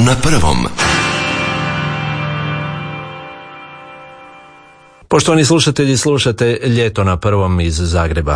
na prvom. Poštovani slušatelji, slušate Ljeto na prvom iz Zagreba.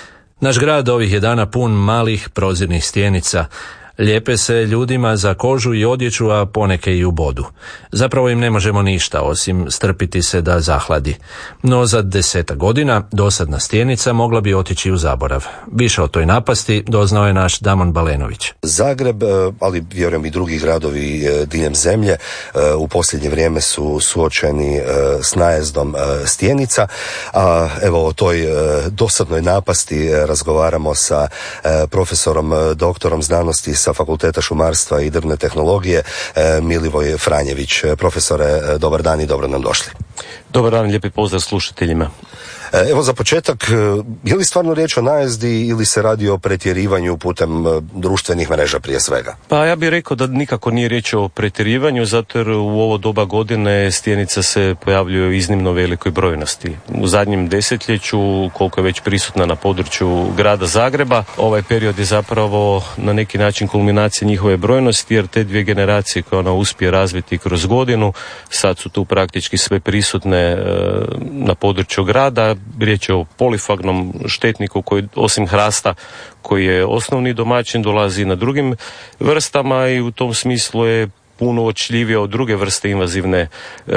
Naš grad ovih je dana pun malih prozirnih stjenica. Lijepe se ljudima za kožu i odjeću, a poneke i u bodu. Zapravo im ne možemo ništa, osim strpiti se da zahladi. No za 10 godina dosadna stjenica mogla bi otići u zaborav. Više o toj napasti doznao je naš Damon Balenović. Zagreb, ali vjerujem i drugi gradovi diljem zemlje, u posljednje vrijeme su suočeni s najezdom stjenica. A evo o toj dosadnoj napasti razgovaramo sa profesorom, doktorom znanosti sa Fakulteta šumarstva i drvne tehnologije, Milivoj Franjević. Profesore, dobar dan i dobro nam došli. Dobar dan, lijepi pozdrav slušateljima. Evo za početak, je li stvarno riječ o najezdi ili se radi o pretjerivanju putem društvenih mreža prije svega? Pa ja bih rekao da nikako nije riječ o pretjerivanju, zato jer u ovo doba godine stjenica se pojavljuje u iznimno velikoj brojnosti. U zadnjem desetljeću, koliko je već prisutna na području grada Zagreba, ovaj period je zapravo na neki način kulminacija njihove brojnosti, jer te dvije generacije koje ona uspije razviti kroz godinu, sad su tu praktički sve prisutne na području grada. Riječ je o polifagnom štetniku koji osim hrasta, koji je osnovni domaćin, dolazi na drugim vrstama i u tom smislu je puno uočljivije od druge vrste invazivne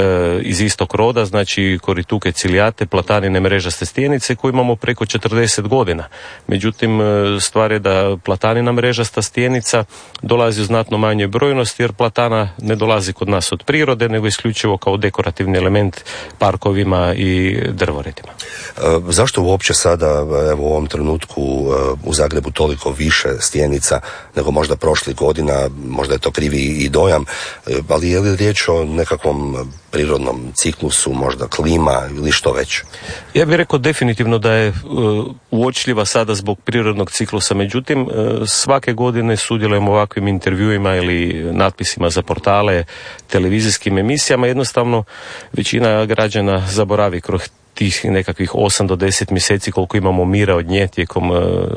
iz istog roda, znači korituke cilijate, platanine mrežaste stjenice koje imamo preko 40 godina. Međutim, stvar je da platanina mrežasta stjenica dolazi u znatno manje brojnosti, jer platana ne dolazi kod nas od prirode, nego isključivo kao dekorativni element parkovima i drvoredima. Zašto uopće sada, evo u ovom trenutku u Zagrebu toliko više stjenica nego možda prošlih godina, možda je to krivi i dojam, ali je li riječ o nekakvom prirodnom ciklusu, možda klima ili što već? Ja bih rekao definitivno da je uočljiva sada zbog prirodnog ciklusa, međutim svake godine sudjelujemo u ovakvim intervjuima ili natpisima za portale, televizijskim emisijama, jednostavno većina građana zaboravi kroz tih nekakvih 8 do 10 mjeseci koliko imamo mira od nje tijekom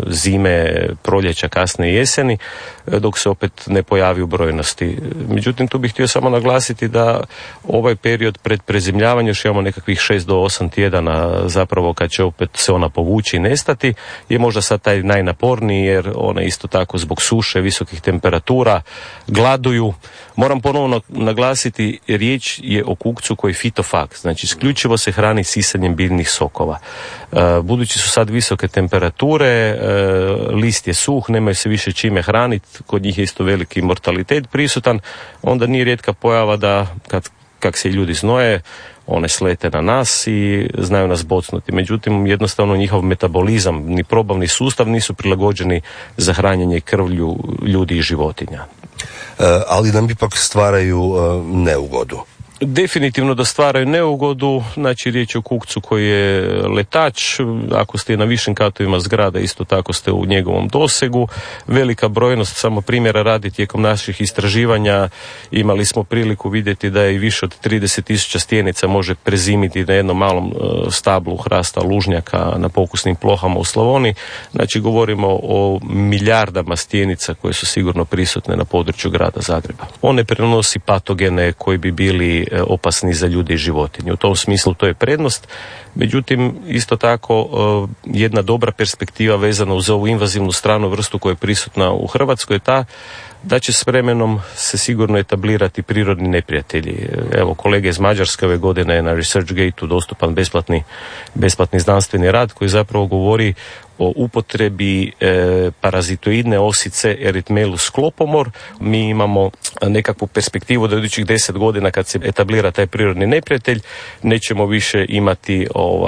zime, proljeća, kasne jeseni, dok se opet ne pojavi u brojnosti. Međutim, tu bih htio samo naglasiti da ovaj period pred prezimljavanjem, još imamo nekakvih 6 do 8 tjedana zapravo kad će opet se ona povući i nestati, je možda sad taj najnaporniji, jer ona isto tako zbog suše, visokih temperatura, gladuju. Moram ponovno naglasiti, riječ je o kukcu koji je fitofag, znači isključivo se hrani sisanjem biljnih sokova. Budući su sad visoke temperature, list je suh, nemaju se više čime hraniti, kod njih je isto veliki mortalitet prisutan, onda nije rijetka pojava da kad se ljudi znoje, one slete na nas i znaju nas bocnuti. Međutim, jednostavno njihov metabolizam, ni probavni sustav nisu prilagođeni za hranjenje krvlju ljudi i životinja. Ali nam ipak stvaraju neugodu. Definitivno da stvaraju neugodu, znači riječ je o kukcu koji je letač, ako ste na višim katovima zgrada isto tako ste u njegovom dosegu, velika brojnost, samo primjera radi, tijekom naših istraživanja imali smo priliku vidjeti da je i više od 30.000 stjenica može prezimiti na jednom malom stablu hrasta lužnjaka na pokusnim plohama u Slavoniji, znači govorimo o milijardama stjenica koje su sigurno prisutne na području grada Zagreba. One prenosi patogene koji bi bili opasni za ljude i životinje. U tom smislu to je prednost. Međutim, isto tako jedna dobra perspektiva vezana uz ovu invazivnu stranu vrstu koja je prisutna u Hrvatskoj je ta da će s vremenom se sigurno etablirati prirodni neprijatelji. Evo, kolege iz Mađarske ove godine na ResearchGate-u dostupan besplatni znanstveni rad koji zapravo govori o upotrebi parazitoidne osice Erythmelus sklopomor. Mi imamo nekakvu perspektivu da u idućih 10 godina kad se etablira taj prirodni neprijatelj nećemo više imati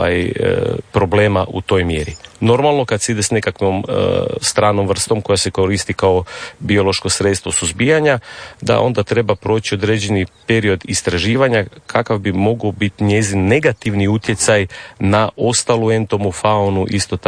problema u toj mjeri. Normalno kad se ide s nekakvom stranom vrstom koja se koristi kao biološko sredstvo suzbijanja, da onda treba proći određeni period istraživanja kakav bi mogao biti njezin negativni utjecaj na ostalu entomofaunu, isto tako i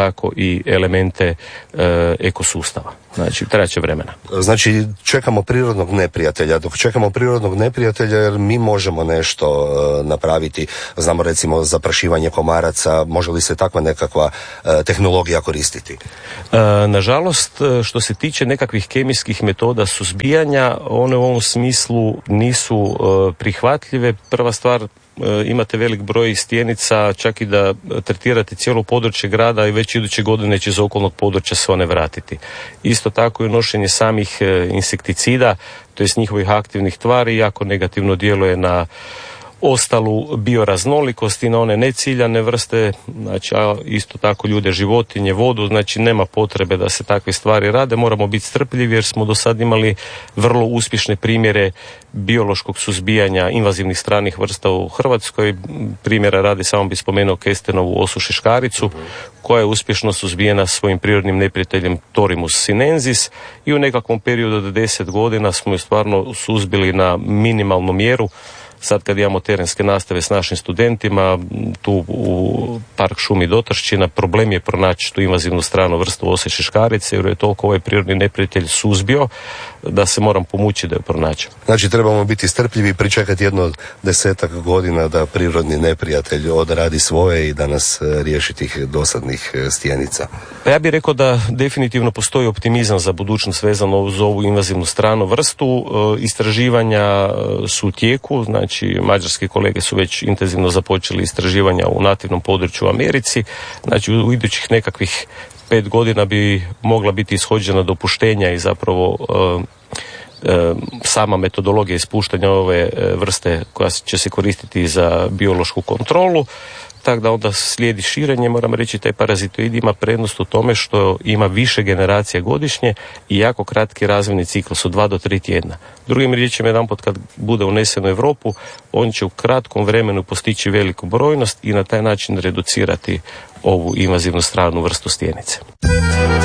i elemente ekosustava. Znači, treće vremena. Znači, čekamo prirodnog neprijatelja. Dok čekamo prirodnog neprijatelja, jer mi možemo nešto napraviti, znamo recimo zaprašivanje komaraca, može li se takva nekakva tehnologija koristiti? Nažalost, što se tiče nekakvih kemijskih metoda suzbijanja, one u ovom smislu nisu prihvatljive. Prva stvar, imate velik broj stjenica, čak i da tretirate cijelo područje grada i već iduće godine će iz okolnog područja se one vratiti. Isto tako i nošenje samih insekticida, to jest njihovih aktivnih tvari, jako negativno djeluje na ostalu bioraznolikost i na one neciljane vrste, znači a isto tako ljude, životinje, vodu, znači nema potrebe da se takve stvari rade, moramo biti strpljivi jer smo do sad imali vrlo uspješne primjere biološkog suzbijanja invazivnih stranih vrsta u Hrvatskoj. Primjera radi, samo bi spomenuo kestenovu osu šeškaricu, koja je uspješno suzbijena svojim prirodnim neprijateljem Thorimus sinensis i u nekakvom periodu od 10 godina smo ju stvarno suzbili na minimalnu mjeru. Sad kad imamo terenske nastave s našim studentima, tu u Park šumi Dotrščina, problem je pronaći tu invazivnu stranu vrstu ose šeškarice, jer je toliko ovaj prirodni neprijatelj suzbio da se moram pomući da je pronaći. Znači trebamo biti strpljivi i pričekati jedno 10 godina da prirodni neprijatelj odradi svoje i da nas riješi tih dosadnih stjenica. Pa ja bih rekao da definitivno postoji optimizam za budućnost vezano uz ovu invazivnu stranu vrstu. Istraživanja su u tijeku, znači mađarski kolege su već intenzivno započeli istraživanja u nativnom području u Americi. Znači u idućih nekakvih 5 godina bi mogla biti ishođena dopuštenja i zapravo sama metodologija ispuštanja ove vrste koja će se koristiti za biološku kontrolu. Tako da onda slijedi širenje, moram reći, taj parazitoid ima prednost u tome što ima više generacija godišnje i jako kratki razvojni ciklus od 2 do 3 tjedna. Drugim riječima, jedanput kad bude unesen u Europu, on će u kratkom vremenu postići veliku brojnost i na taj način reducirati ovu invazivnu stranu vrstu stjenice.